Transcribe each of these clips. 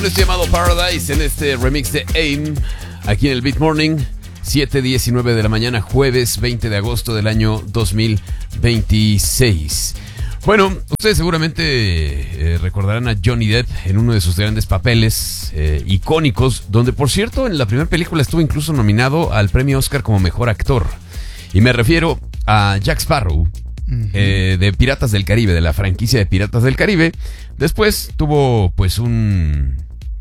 con este llamado Paradise en este remix de AIM, aquí en el Beat Morning, 7:19 de la mañana, jueves 20 de agosto del año 2026. Bueno, ustedes seguramente recordarán a Johnny Depp en uno de sus grandes papeles icónicos, donde por cierto en la primera película estuvo incluso nominado al premio Oscar como mejor actor. Y me refiero a Jack Sparrow, de Piratas del Caribe, de la franquicia de Piratas del Caribe. Después tuvo pues un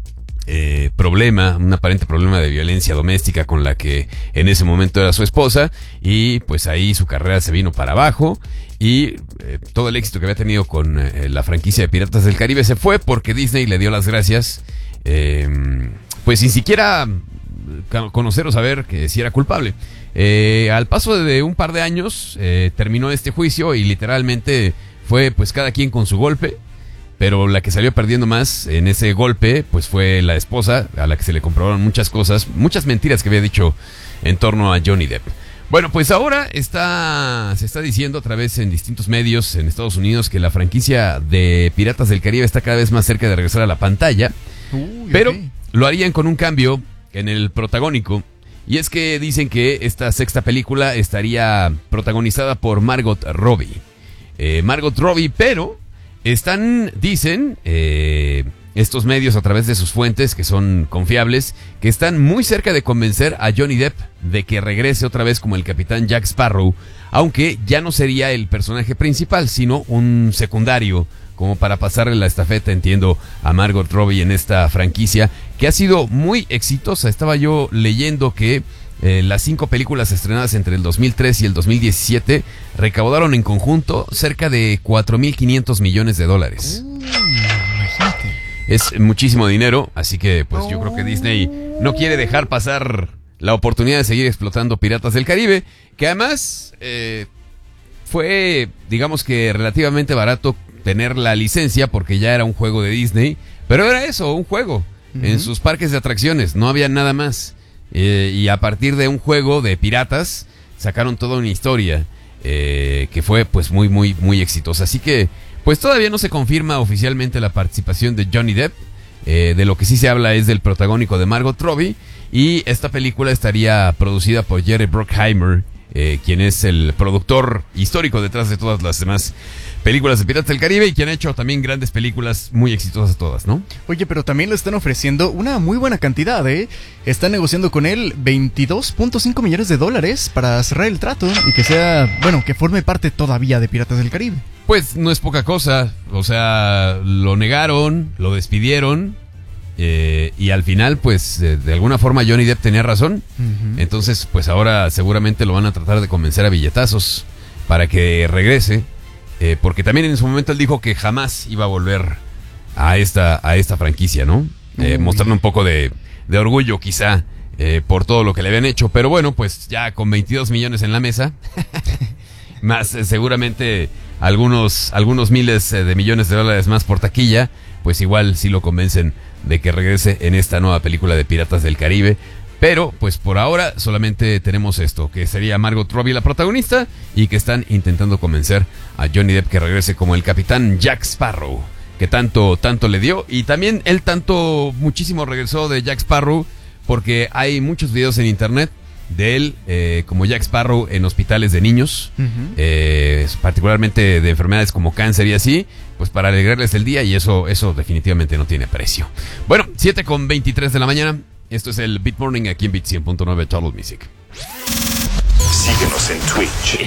aparente problema de violencia doméstica con la que en ese momento era su esposa, y pues ahí su carrera se vino para abajo, y todo el éxito que había tenido con la franquicia de Piratas del Caribe se fue porque Disney le dio las gracias, pues sin siquiera conocer o saber que si era culpable. Al paso de un par de años terminó este juicio y literalmente fue pues cada quien con su golpe, pero la que salió perdiendo más en ese golpe pues fue la esposa, a la que se le comprobaron muchas cosas, muchas mentiras que había dicho en torno a Johnny Depp. Bueno, pues ahora se está diciendo a través en distintos medios en Estados Unidos que la franquicia de Piratas del Caribe está cada vez más cerca de regresar a la pantalla, pero lo harían con un cambio en el protagónico. Y es que dicen que esta sexta película estaría protagonizada por Margot Robbie. Pero dicen estos medios a través de sus fuentes, que son confiables, que están muy cerca de convencer a Johnny Depp de que regrese otra vez como el capitán Jack Sparrow, aunque ya no sería el personaje principal, sino un secundario, como para pasarle la estafeta, entiendo, a Margot Robbie en esta franquicia, que ha sido muy exitosa. Estaba yo leyendo que las 5 películas estrenadas entre el 2003 y el 2017 recaudaron en conjunto cerca de $4,500 millones. Es muchísimo dinero, así que pues yo creo que Disney no quiere dejar pasar la oportunidad de seguir explotando Piratas del Caribe, que además fue, digamos que relativamente barato tener la licencia porque ya era un juego de Disney, pero era eso, un juego en sus parques de atracciones, no había nada más, y a partir de un juego de piratas sacaron toda una historia que fue pues muy muy muy exitosa. Así que pues todavía no se confirma oficialmente la participación de Johnny Depp, de lo que sí se habla es del protagónico de Margot Robbie, y esta película estaría producida por Jerry Bruckheimer, quien es el productor histórico detrás de todas las demás películas de Piratas del Caribe, y quien ha hecho también grandes películas muy exitosas todas, ¿no? Oye, pero también le están ofreciendo una muy buena cantidad, ¿eh? Están negociando con él $22.5 millones para cerrar el trato y que sea, bueno, que forme parte todavía de Piratas del Caribe. Pues no es poca cosa, o sea, lo negaron, lo despidieron, y al final pues de alguna forma Johnny Depp tenía razón. Entonces pues ahora seguramente lo van a tratar de convencer a billetazos para que regrese, porque también en su momento él dijo que jamás iba a volver a esta franquicia, ¿no? Mostrando un poco de orgullo quizá por todo lo que le habían hecho, pero bueno, pues ya con 22 millones en la mesa más seguramente algunos miles de millones de dólares más por taquilla, pues igual sí lo convencen de que regrese en esta nueva película de Piratas del Caribe. Pero pues por ahora solamente tenemos esto, que sería Margot Robbie la protagonista, y que están intentando convencer a Johnny Depp que regrese como el capitán Jack Sparrow, que tanto le dio. Y también él muchísimo regresó de Jack Sparrow, porque hay muchos videos en internet de él como Jack Sparrow en hospitales de niños, particularmente de enfermedades como cáncer y así, pues para alegrarles el día, y eso definitivamente no tiene precio. Bueno, 7:23 de la mañana, esto es el Beat Morning aquí en Beat 100.9 Total Music. Síguenos en Twitch.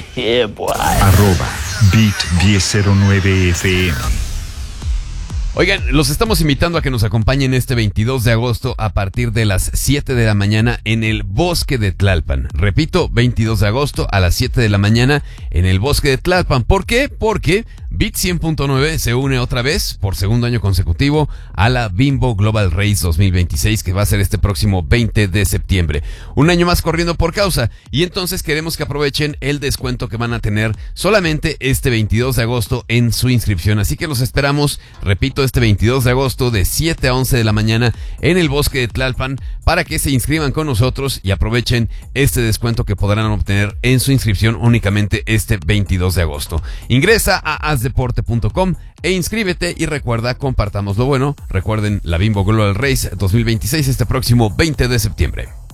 @Beat1009FM. Oigan, los estamos invitando a que nos acompañen este 22 de agosto a partir de las 7 de la mañana en el Bosque de Tlalpan. Repito, 22 de agosto a las 7 de la mañana en el Bosque de Tlalpan. ¿Por qué? Porque Beat 100.9 se une otra vez por segundo año consecutivo a la Bimbo Global Race 2026, que va a ser este próximo 20 de septiembre. Un año más corriendo por causa, y entonces queremos que aprovechen el descuento que van a tener solamente este 22 de agosto en su inscripción. Así que los esperamos, repito, invito este 22 de agosto de 7 a 11 de la mañana en el Bosque de Tlalpan para que se inscriban con nosotros y aprovechen este descuento que podrán obtener en su inscripción únicamente este 22 de agosto. Ingresa a asdeporte.com e inscríbete y recuerda, compartamos lo bueno. Recuerden la Bimbo Global Race 2026 este próximo 20 de septiembre.